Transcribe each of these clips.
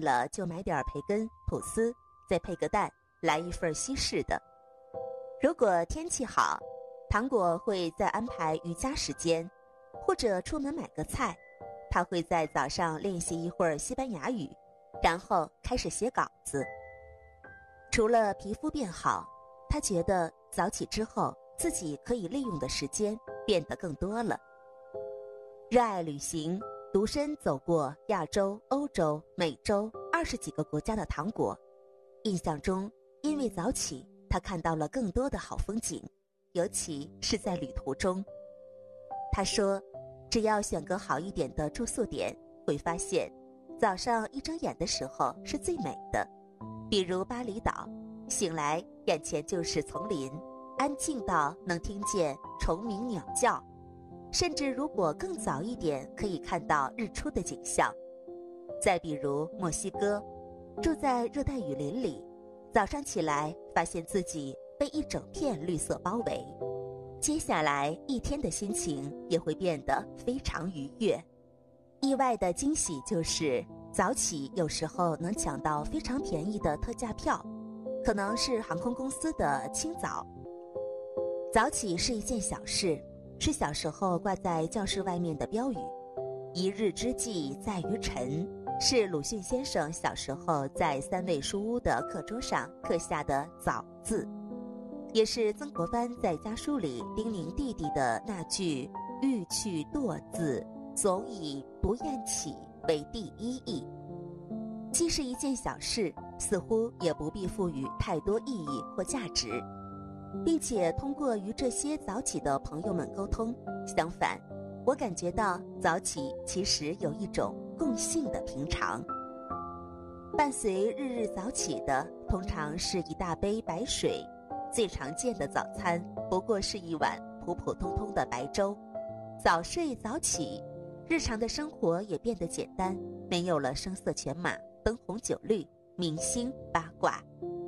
了就买点培根、吐司，再配个蛋，来一份西式的。如果天气好，糖果会再安排瑜伽时间，或者出门买个菜。他会在早上练习一会儿西班牙语，然后开始写稿子。除了皮肤变好，他觉得早起之后自己可以利用的时间变得更多了。热爱旅行，独身走过亚洲、欧洲、美洲20几个国家的糖果，印象中因为早起，他看到了更多的好风景，尤其是在旅途中。他说只要选个好一点的住宿点，会发现早上一睁眼的时候是最美的。比如巴厘岛，醒来眼前就是丛林，安静到能听见虫鸣鸟叫，甚至如果更早一点可以看到日出的景象。再比如墨西哥，住在热带雨林里，早上起来发现自己被一整片绿色包围，接下来一天的心情也会变得非常愉悦。意外的惊喜就是早起有时候能抢到非常便宜的特价票，可能是航空公司的清早。早起是一件小事，是小时候挂在教室外面的标语。一日之计在于晨，是鲁迅先生小时候在3味书屋的课桌上刻下的早字，也是曾国藩在家书里叮咛弟弟的那句欲去惰字，总以不厌起为第一义。既是一件小事，似乎也不必赋予太多意义或价值，并且通过与这些早起的朋友们沟通，相反，我感觉到早起其实有一种共性的平常。伴随日日早起的通常是一大杯白水，最常见的早餐不过是一碗普普通通的白粥。早睡早起，日常的生活也变得简单，没有了声色犬马、灯红酒绿、明星八卦。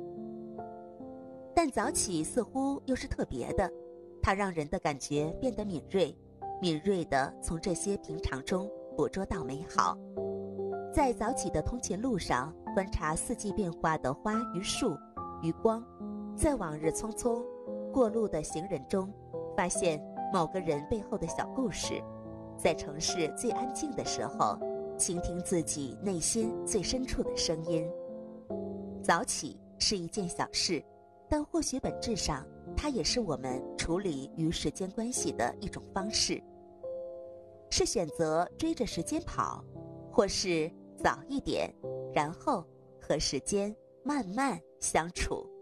但早起似乎又是特别的，它让人的感觉变得敏锐，敏锐地从这些平常中捕捉到美好。在早起的通勤路上，观察四季变化的花与树与光，在往日匆匆过路的行人中，发现某个人背后的小故事。在城市最安静的时候，倾听自己内心最深处的声音。早起是一件小事，但或许本质上它也是我们处理与时间关系的一种方式，是选择追着时间跑，或是早一点，然后和时间慢慢相处。